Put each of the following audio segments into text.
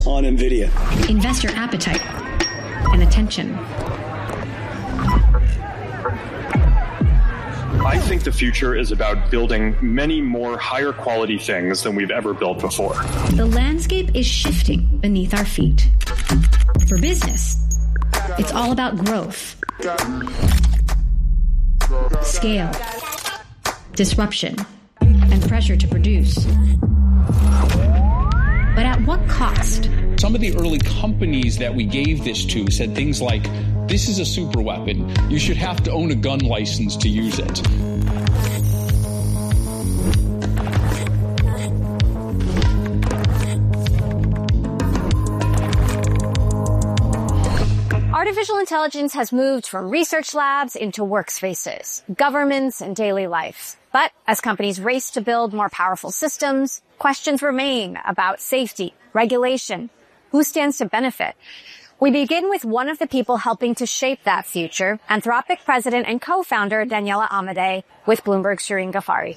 on NVIDIA. Investor appetite and attention. I think the future is about building many more higher quality things than we've ever built before. The landscape is shifting beneath our feet. For business, it's all about growth, scale, disruption, and pressure to produce. But at what cost? Some of the early companies that we gave this to said things like, this is a super weapon. You should have to own a gun license to use it. Artificial intelligence has moved from research labs into workspaces, governments, and daily life. But as companies race to build more powerful systems, questions remain about safety, regulation, who stands to benefit. We begin with one of the people helping to shape that future, Anthropic president and co-founder Daniela Amodei, with Bloomberg's Shireen Ghaffari.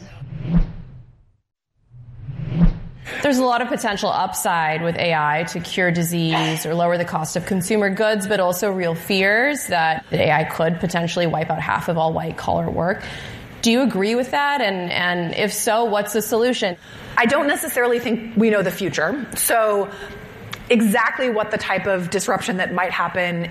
There's a lot of potential upside with AI to cure disease or lower the cost of consumer goods, but also real fears that AI could potentially wipe out half of all white-collar work. Do you agree with that? And if so, what's the solution? I don't necessarily think we know the future. So exactly what the type of disruption that might happen,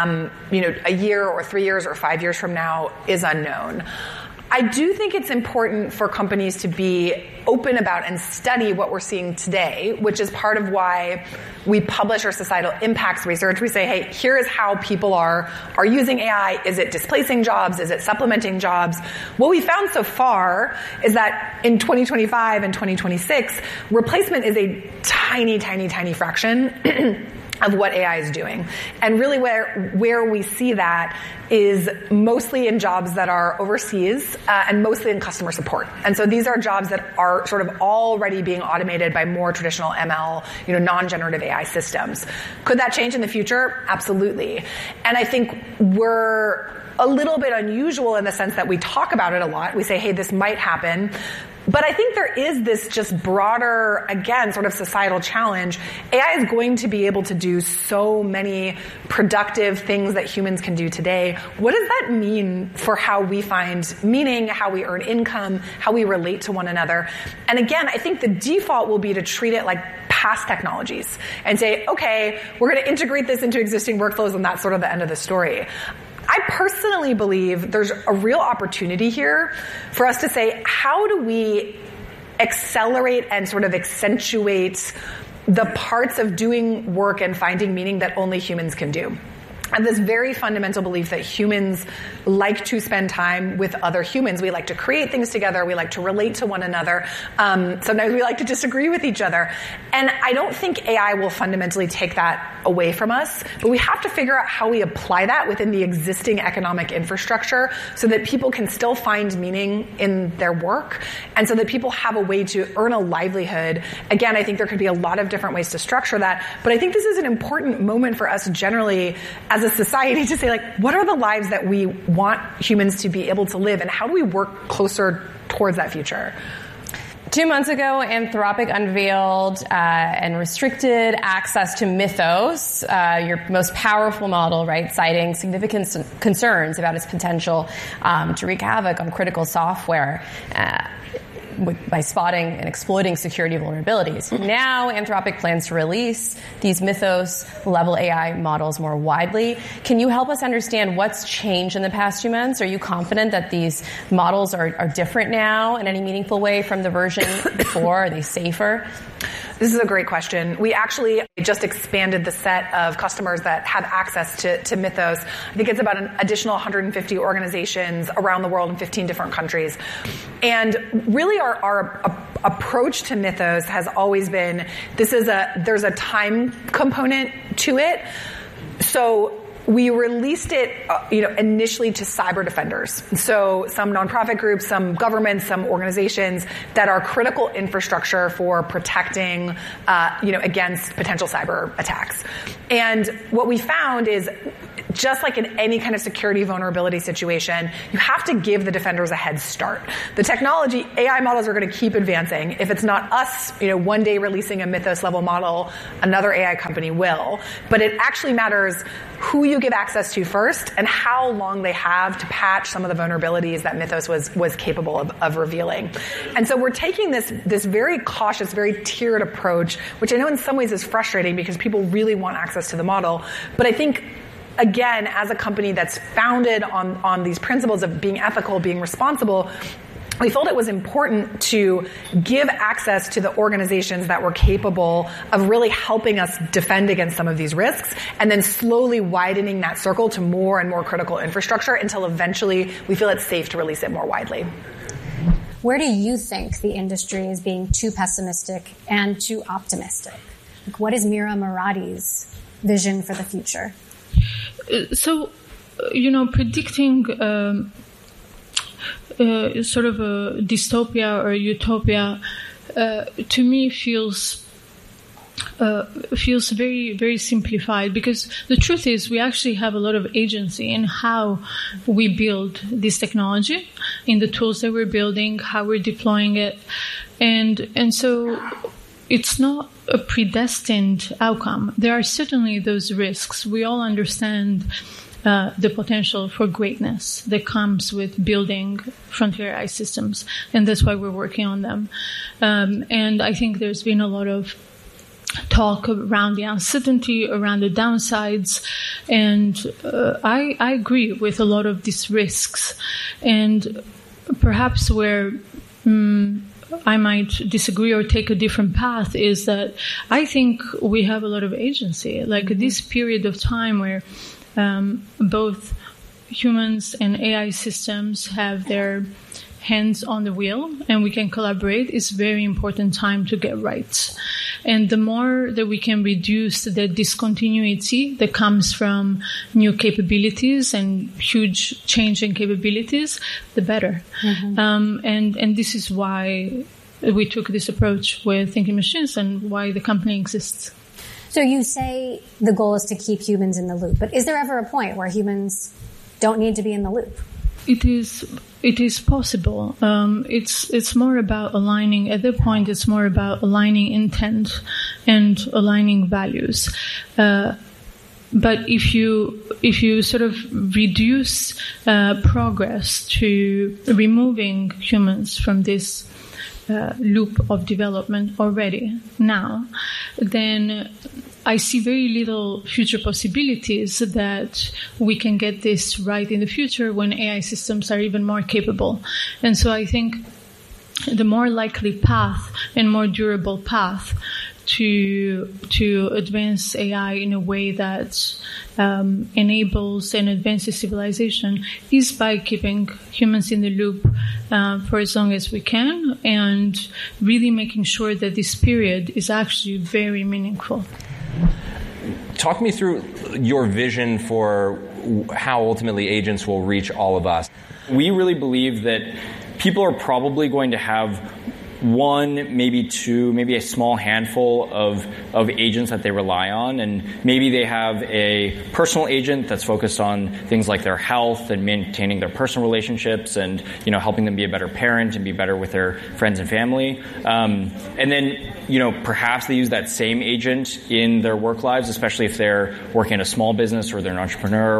a year or 3 years or 5 years from now is unknown. I do think it's important for companies to be open about and study what we're seeing today, which is part of why we publish our societal impacts research. We say, hey, here is how people are using AI. Is it displacing jobs? Is it supplementing jobs? What we found so far is that in 2025 and 2026, replacement is a tiny, tiny, tiny fraction of what AI is doing. And really where we see that is mostly in jobs that are overseas and mostly in customer support. And so these are jobs that are sort of already being automated by more traditional ML, non-generative AI systems. Could that change in the future? Absolutely. And I think we're a little bit unusual in the sense that we talk about it a lot. We say, hey, this might happen. But I think there is this just broader, again, sort of societal challenge. AI is going to be able to do so many productive things that humans can do today. What does that mean for how we find meaning, how we earn income, how we relate to one another? And again, I think the default will be to treat it like past technologies and say, okay, we're going to integrate this into existing workflows, and that's sort of the end of the story. I personally believe there's a real opportunity here for us to say, how do we accelerate and sort of accentuate the parts of doing work and finding meaning that only humans can do? I have this very fundamental belief that humans like to spend time with other humans. We like to create things together. We like to relate to one another. Sometimes we like to disagree with each other. And I don't think AI will fundamentally take that away from us, but we have to figure out how we apply that within the existing economic infrastructure so that people can still find meaning in their work and so that people have a way to earn a livelihood. Again, I think there could be a lot of different ways to structure that, but I think this is an important moment for us generally as a society to say, like, what are the lives that we want humans to be able to live, and how do we work closer towards that future? 2 months ago, Anthropic unveiled and restricted access to Mythos, your most powerful model, right, citing significant concerns about its potential to wreak havoc on critical software by spotting and exploiting security vulnerabilities. Now, Anthropic plans to release these Mythos-level AI models more widely. Can you help us understand what's changed in the past 2 months? Are you confident that these models are different now in any meaningful way from the version before? Are they safer? This is a great question. We actually just expanded the set of customers that have access to Mythos. I think it's about an additional 150 organizations around the world in 15 different countries. And really our approach to Mythos has always been, there's a time component to it. So we released it, initially to cyber defenders. So some nonprofit groups, some governments, some organizations that are critical infrastructure for protecting, against potential cyber attacks. And what we found is just like in any kind of security vulnerability situation, you have to give the defenders a head start. The technology, AI models are going to keep advancing. If it's not us, one day releasing a Mythos level model, another AI company will. But it actually matters who you give access to first and how long they have to patch some of the vulnerabilities that Mythos was capable of revealing. And so we're taking this very cautious, very tiered approach, which I know in some ways is frustrating because people really want access to the model. But I think, again, as a company that's founded on these principles of being ethical, being responsible, we felt it was important to give access to the organizations that were capable of really helping us defend against some of these risks, and then slowly widening that circle to more and more critical infrastructure until eventually we feel it's safe to release it more widely. Where do you think the industry is being too pessimistic and too optimistic? What is Mira Muradi's vision for the future? So, predicting sort of a dystopia or utopia to me feels very, very simplified, because the truth is we actually have a lot of agency in how we build this technology, in the tools that we're building, how we're deploying it, and so it's not a predestined outcome. There are certainly those risks. We all understand the potential for greatness that comes with building frontier AI systems, and that's why we're working on them. And I think there's been a lot of talk around the uncertainty, around the downsides, and I agree with a lot of these risks. And perhaps where I might disagree or take a different path is that I think we have a lot of agency, like this period of time where both humans and AI systems have their hands on the wheel and we can collaborate. Is very important time to get right. And the more that we can reduce the discontinuity that comes from new capabilities and huge change in capabilities, the better. And this is why we took this approach with Thinking Machines and why the company exists. So you say the goal is to keep humans in the loop, but is there ever a point where humans don't need to be in the loop? It is possible. It's more about aligning. At that point, it's more about aligning intent and aligning values. But if you sort of reduce progress to removing humans from this loop of development already now, then I see very little future possibilities that we can get this right in the future when AI systems are even more capable. And so I think the more likely path and more durable path to advance AI in a way that enables and advances civilization is by keeping humans in the loop for as long as we can, and really making sure that this period is actually very meaningful. Talk me through your vision for how ultimately agents will reach all of us. We really believe that people are probably going to have one, maybe two, maybe a small handful of agents that they rely on. And maybe they have a personal agent that's focused on things like their health and maintaining their personal relationships and, helping them be a better parent and be better with their friends and family. And then, perhaps they use that same agent in their work lives, especially if they're working in a small business or they're an entrepreneur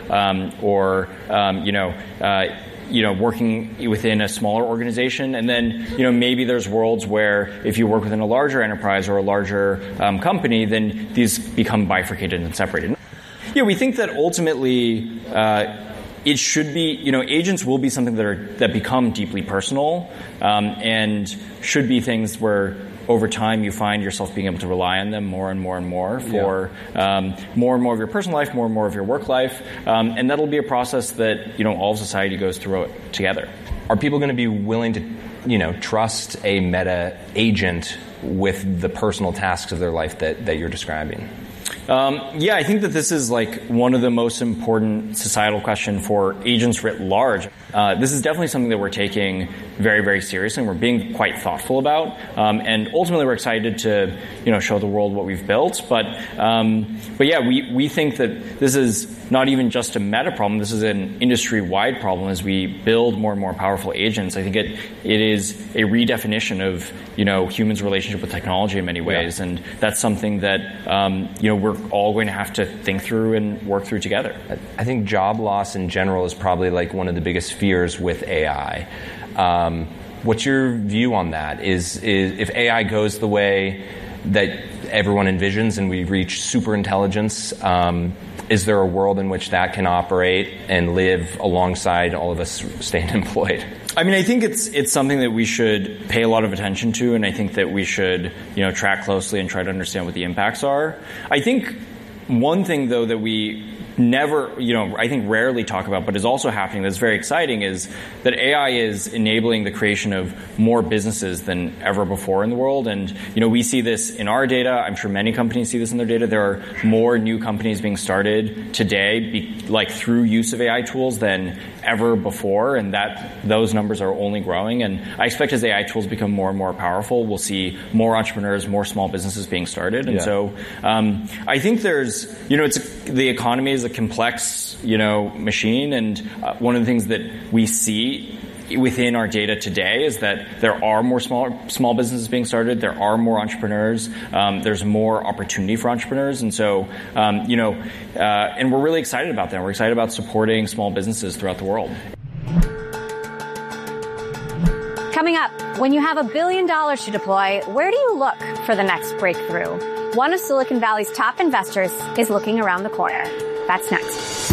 or working within a smaller organization. And then, maybe there's worlds where if you work within a larger enterprise or a larger company, then these become bifurcated and separated. Yeah, we think that ultimately it should be, agents will be something that become deeply personal and should be things where over time you find yourself being able to rely on them more and more and more for more and more of your personal life, more and more of your work life. And that'll be a process that, all of society goes through it together. Are people going to be willing to, trust a meta agent with the personal tasks of their life that you're describing? I think that this is like one of the most important societal question for agents writ large. This is definitely something that we're taking very, very seriously and we're being quite thoughtful about. And ultimately we're excited to, show the world what we've built. But we think that this is not even just a Meta problem. This is an industry-wide problem as we build more and more powerful agents. I think it is a redefinition of, humans' relationship with technology in many ways. Yeah. And that's something that, we're all going to have to think through and work through together. I think job loss in general is probably like one of the biggest fears with AI. What's your view on that? Is if AI goes the way that everyone envisions and we reach super intelligence, is there a world in which that can operate and live alongside all of us staying employed? I mean, I think it's something that we should pay a lot of attention to, and I think that we should, track closely and try to understand what the impacts are. I think one thing, though, that we never, I think rarely talk about, but is also happening that's very exciting, is that AI is enabling the creation of more businesses than ever before in the world. And, we see this in our data. I'm sure many companies see this in their data. There are more new companies being started today, through use of AI tools than ever before, and those numbers are only growing. And I expect as AI tools become more and more powerful, we'll see more entrepreneurs, more small businesses being started. And so I think there's, the economy is a complex, machine. And one of the things that we see within our data today is that there are more small businesses being started. There are more entrepreneurs. There's more opportunity for entrepreneurs. And so, and we're really excited about that. We're excited about supporting small businesses throughout the world. Coming up, when you have $1 billion to deploy, where do you look for the next breakthrough? One of Silicon Valley's top investors is looking around the corner. That's next.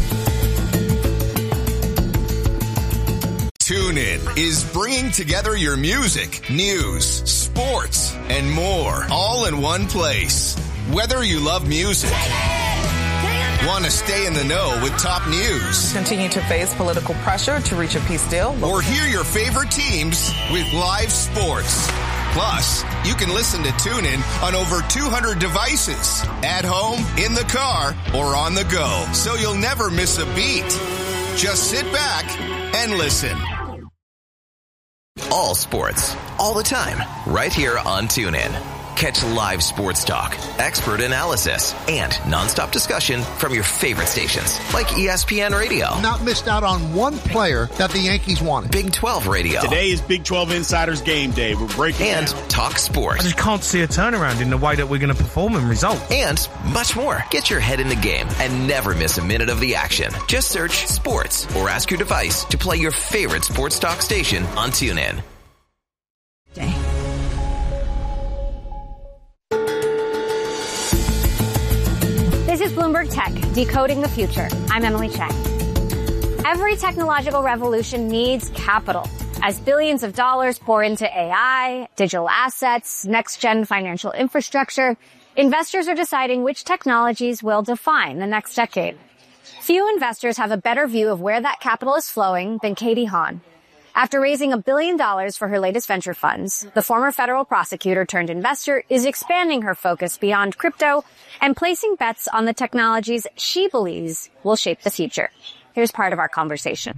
TuneIn is bringing together your music, news, sports, and more, all in one place. Whether you love music, want to stay in the know with top news, continue to face political pressure to reach a peace deal, or hear your favorite teams with live sports. Plus, you can listen to TuneIn on over 200 devices, at home, in the car, or on the go, so you'll never miss a beat. Just sit back and listen. All sports, all the time, right here on TuneIn. Catch live sports talk, expert analysis, and nonstop discussion from your favorite stations, like ESPN Radio. Not missed out on one player that the Yankees wanted. Big 12 Radio. Today is Big 12 Insiders Game Day. We're breaking and down. Talk sports. I just can't see a turnaround in the way that we're going to perform and result. And much more. Get your head in the game and never miss a minute of the action. Just search sports or ask your device to play your favorite sports talk station on TuneIn. This is Bloomberg Tech, decoding the future. I'm Emily Chang. Every technological revolution needs capital. As billions of dollars pour into AI, digital assets, next-gen financial infrastructure, investors are deciding which technologies will define the next decade. Few investors have a better view of where that capital is flowing than Katie Haun. After raising $1 billion for her latest venture funds, the former federal prosecutor turned investor is expanding her focus beyond crypto and placing bets on the technologies she believes will shape the future. Here's part of our conversation.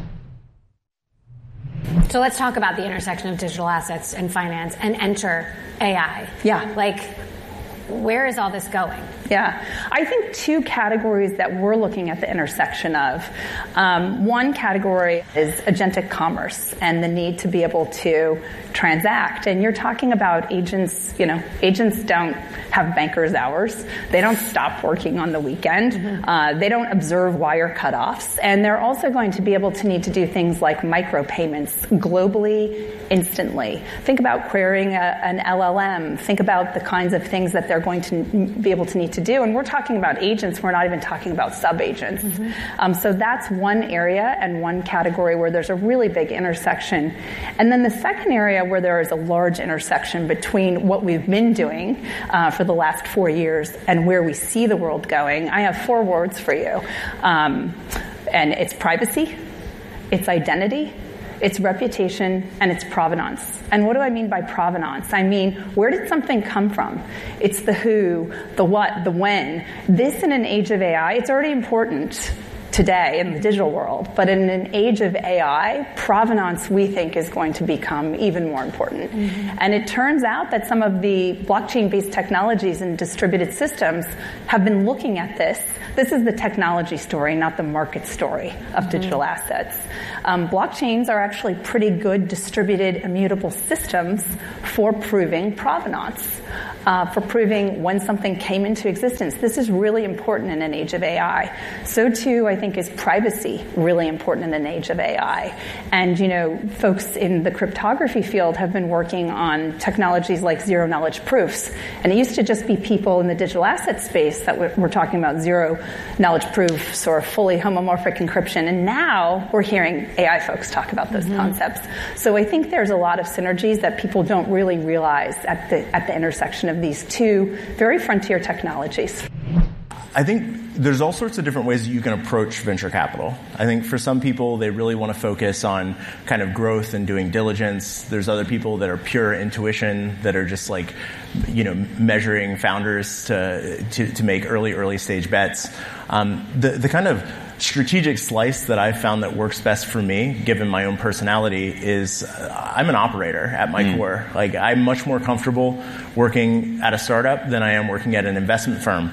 So let's talk about the intersection of digital assets and finance and enter AI. Yeah. Where is all this going? Yeah, I think two categories that we're looking at the intersection of. One category is agentic commerce and the need to be able to transact. And you're talking about agents, agents don't have banker's hours. They don't stop working on the weekend. Mm-hmm. They don't observe wire cutoffs. And they're also going to be able to need to do things like micropayments globally, instantly. Think about querying an LLM. Think about the kinds of things that they're going to be able to need to do. And we're talking about agents. We're not even talking about sub-agents. Mm-hmm. So that's one area and one category where there's a really big intersection. And then the second area where there is a large intersection between what we've been doing for the last 4 years and where we see the world going. I have 4 words for you. And it's privacy, it's identity, it's reputation, and it's provenance. And what do I mean by provenance? I mean, where did something come from? It's the who, the what, the when. This in an age of AI, it's already important today in the digital world. But in an age of AI, provenance, we think, is going to become even more important. And it turns out that some of the blockchain-based technologies and distributed systems have been looking at this. This is the technology story, not the market story of digital assets. Blockchains are actually pretty good distributed immutable systems for proving provenance, for proving when something came into existence. This is really important in an age of AI. So too, I think, is privacy really important in an age of AI. And, folks in the cryptography field have been working on technologies like zero-knowledge proofs. And it used to just be people in the digital asset space that were talking about zero-knowledge proofs or fully homomorphic encryption. And now we're hearing AI folks talk about those concepts. So I think there's a lot of synergies that people don't really realize at the intersection of these two very frontier technologies. I think there's all sorts of different ways that you can approach venture capital. I think for some people, they really want to focus on kind of growth and doing diligence. There's other people that are pure intuition, that are just like, measuring founders to make early stage bets. The kind of strategic slice that I've found that works best for me, given my own personality, is I'm an operator at my core. Like, I'm much more comfortable working at a startup than I am working at an investment firm.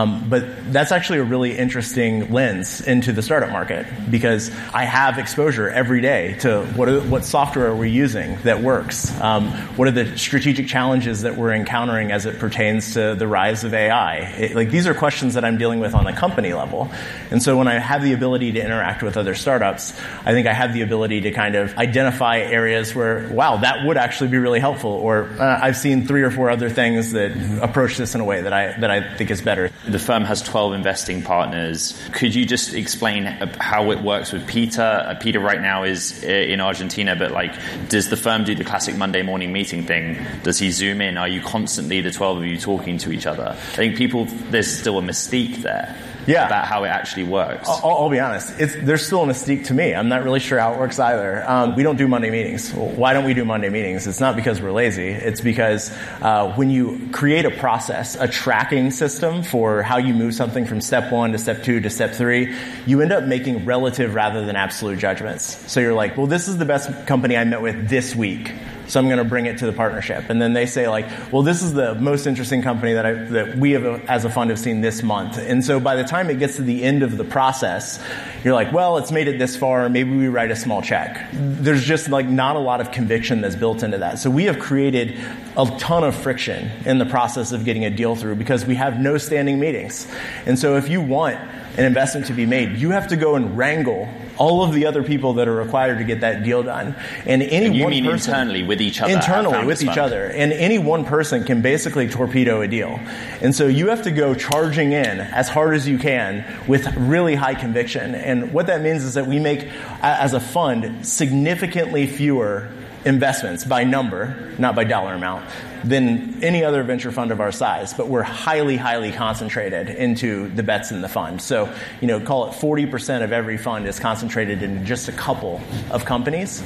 But that's actually a really interesting lens into the startup market, because I have exposure every day to what software are we using that works? What are the strategic challenges that we're encountering as it pertains to the rise of AI? These are questions that I'm dealing with on a company level. And so when I have the ability to interact with other startups, I think I have the ability to kind of identify areas where, wow, that would actually be really helpful. Or I've seen 3 or 4 other things that approach this in a way that I think is better. The firm has 12 investing partners. Could you just explain how it works with Peter? Peter right now is in Argentina, but does the firm do the classic Monday morning meeting thing? Does he zoom in? Are you constantly, the 12 of you, talking to each other? I think there's still a mystique there. Yeah. About how it actually works. I'll be honest. There's still a mystique to me. I'm not really sure how it works either. We don't do Monday meetings. Well, why don't we do Monday meetings? It's not because we're lazy. It's because when you create a process, a tracking system for how you move something from step 1 to step 2 to step 3, you end up making relative rather than absolute judgments. So you're like, well, this is the best company I met with this week, so I'm going to bring it to the partnership. And then they say well, this is the most interesting company that we have as a fund have seen this month. And so by the time it gets to the end of the process, you're like, well, it's made it this far. Maybe we write a small check. There's just not a lot of conviction that's built into that. So we have created a ton of friction in the process of getting a deal through, because we have no standing meetings. And so if you want an investment to be made, you have to go and wrangle all of the other people that are required to get that deal done. And you mean internally with each other? Internally with each other. And any one person can basically torpedo a deal. And so you have to go charging in as hard as you can with really high conviction. And what that means is that we make, as a fund, significantly fewer investments by number, not by dollar amount, than any other venture fund of our size, but we're highly, highly concentrated into the bets in the fund. So, call it 40% of every fund is concentrated in just a couple of companies.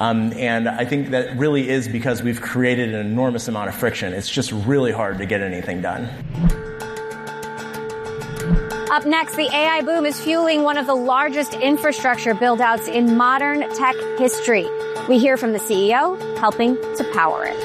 And I think that really is because we've created an enormous amount of friction. It's just really hard to get anything done. Up next, the AI boom is fueling one of the largest infrastructure build-outs in modern tech history. We hear from the CEO helping to power it.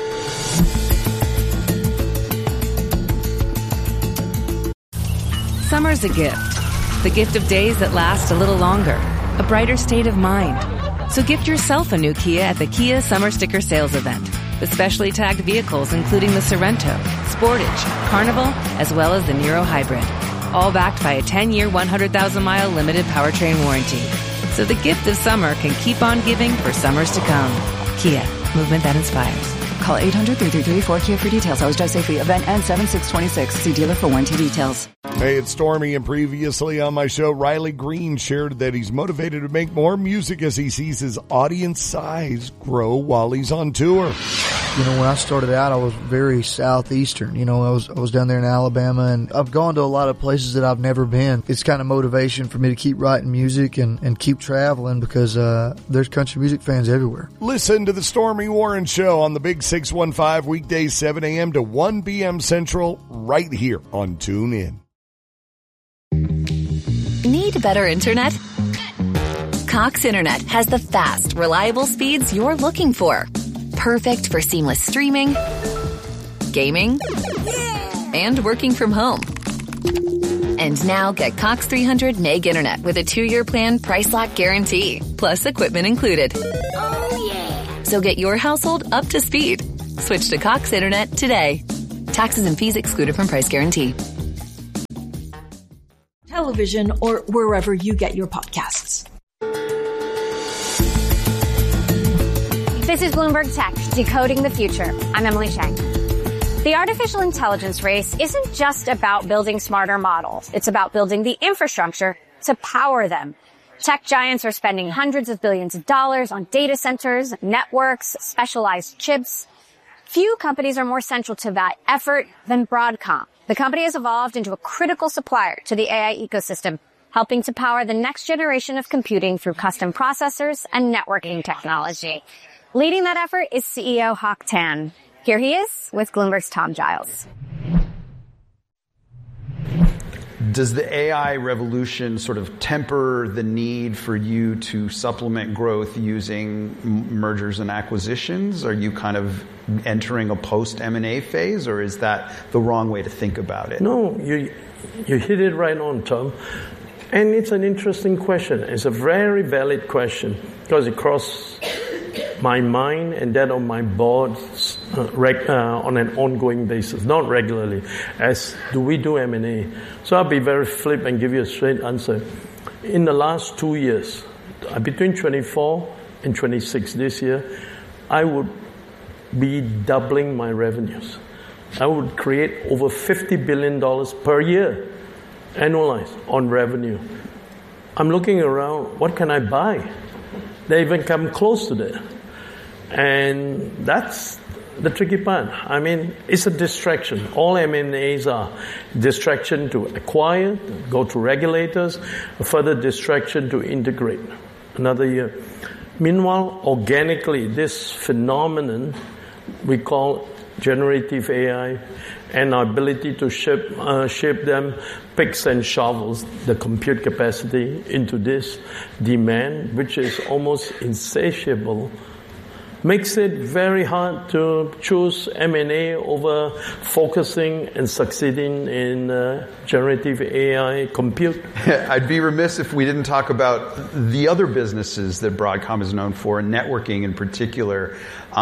Summer's a gift. The gift of days that last a little longer. A brighter state of mind. So gift yourself a new Kia at the Kia Summer Sticker Sales Event. With specially tagged vehicles including the Sorento, Sportage, Carnival, as well as the Niro Hybrid. All backed by a 10-year, 100,000-mile limited powertrain warranty. So the gift of summer can keep on giving for summers to come. Kia, movement that inspires. Call 800-333-4KIA for details. Always drive safely. Event ends 7/6/26. See dealer for warranty details. Hey, it's Stormy, and previously on my show, Riley Green shared that he's motivated to make more music as he sees his audience size grow while he's on tour. When I started out, I was very southeastern. I was down there in Alabama, and I've gone to a lot of places that I've never been. It's kind of motivation for me to keep writing music and keep traveling, because there's country music fans everywhere. Listen to the Stormy Warren Show on the Big 615 weekdays 7 a.m. to 1 p.m. Central right here on TuneIn. Need better internet? Cox Internet has the fast, reliable speeds you're looking for. Perfect for seamless streaming, gaming, and working from home. And now get Cox 300 meg internet with a 2-year plan price lock guarantee, plus equipment included. Oh yeah! So get your household up to speed. Switch to Cox Internet today. Taxes and fees excluded from price guarantee. Television or wherever you get your podcasts. This is Bloomberg Tech, decoding the future. I'm Emily Chang. The artificial intelligence race isn't just about building smarter models. It's about building the infrastructure to power them. Tech giants are spending hundreds of billions of dollars on data centers, networks, specialized chips. Few companies are more central to that effort than Broadcom. The company has evolved into a critical supplier to the AI ecosystem, helping to power the next generation of computing through custom processors and networking technology. Leading that effort is CEO Hock Tan. Here he is with Bloomberg's Tom Giles. Does the AI revolution sort of temper the need for you to supplement growth using mergers and acquisitions? Are you kind of entering a post-M&A phase, or is that the wrong way to think about it? No, you hit it right on, Tom. And it's an interesting question. It's a very valid question because it crosses my mind and that of my board on an ongoing basis, not regularly, as do we do M&A. So I'll be very flip and give you a straight answer. In the last 2 years, between 24 and 26 this year, I would be doubling my revenues. I would create over $50 billion per year, annualized, on revenue. I'm looking around, what can I buy? They even come close to that. And that's the tricky part. I mean, it's a distraction. All M&As are distraction to acquire, go to regulators, a further distraction to integrate. Another year. Meanwhile, organically, this phenomenon we call generative AI and our ability to ship them picks and shovels the compute capacity into this demand, which is almost insatiable, makes it very hard to choose M&A over focusing and succeeding in generative AI compute. I'd be remiss if we didn't talk about the other businesses that Broadcom is known for, and networking in particular.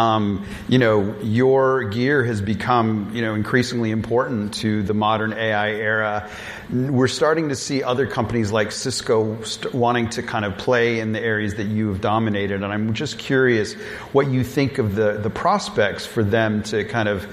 Your gear has become, increasingly important to the modern AI era. We're starting to see other companies like Cisco wanting to kind of play in the areas that you have dominated. And I'm just curious what you think of the prospects for them to kind of,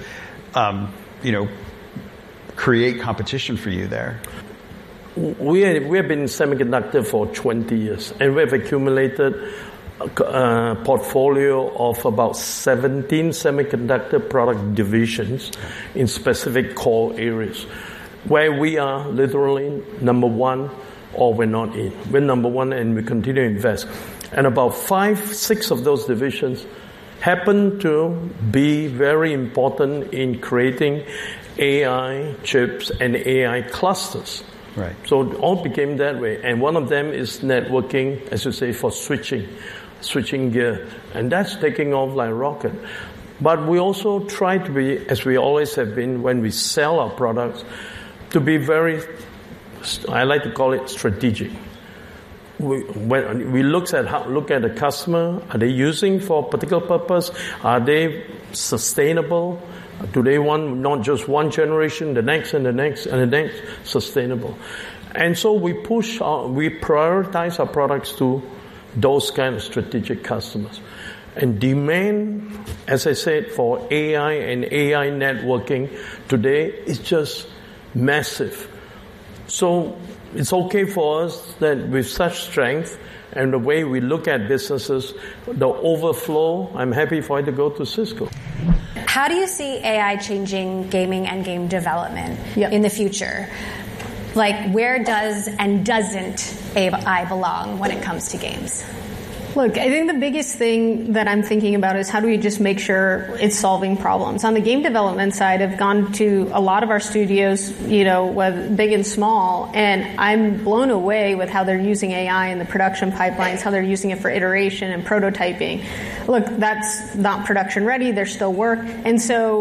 create competition for you there. We have been in semiconductor for 20 years, and we have accumulated a portfolio of about 17 semiconductor product divisions in specific core areas, where we are literally number one or we're not in. We're number one and we continue to invest. And about 5-6 of those divisions happen to be very important in creating AI chips and AI clusters. Right. So it all became that way. And one of them is networking, as you say, for switching gear. And that's taking off like a rocket. But we also try to be, as we always have been when we sell our products, to be very, I like to call it strategic. When we look at the customer, are they using for a particular purpose? Are they sustainable? Do they want not just one generation, the next and the next and the next, sustainable? And so we prioritize our products to those kind of strategic customers. And demand, as I said, for AI and AI networking today is just massive. So it's okay for us that with such strength and the way we look at businesses, the overflow, I'm happy for it to go to Cisco. How do you see AI changing gaming and game development in the future? Like, where does and doesn't AI belong when it comes to games? Look, I think the biggest thing that I'm thinking about is how do we just make sure it's solving problems. On the game development side, I've gone to a lot of our studios, with big and small, and I'm blown away with how they're using AI in the production pipelines, how they're using it for iteration and prototyping. Look, that's not production ready. There's still work. And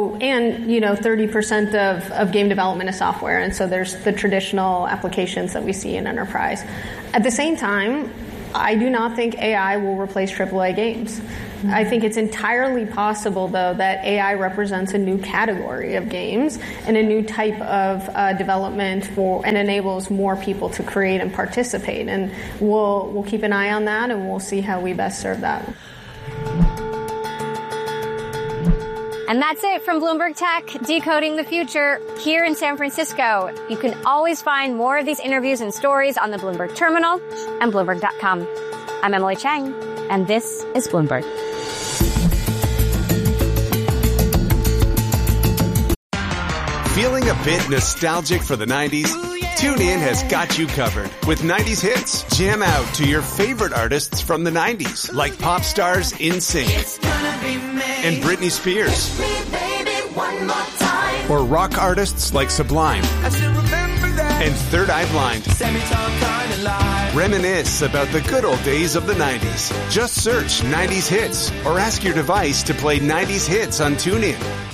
30% of game development is software. And so there's the traditional applications that we see in enterprise. At the same time, I do not think AI will replace AAA games. I think it's entirely possible, though, that AI represents a new category of games and a new type of development and enables more people to create and participate. And we'll keep an eye on that, and we'll see how we best serve that. And that's it from Bloomberg Tech, decoding the future here in San Francisco. You can always find more of these interviews and stories on the Bloomberg Terminal and Bloomberg.com. I'm Emily Chang, and this is Bloomberg. Feeling a bit nostalgic for the 90s? TuneIn has got you covered with 90s hits. Jam out to your favorite artists from the 90s, like pop stars NSYNC and Britney Spears, or rock artists like Sublime and Third Eye Blind. Reminisce about the good old days of the 90s. Just search 90s hits or ask your device to play 90s hits on TuneIn.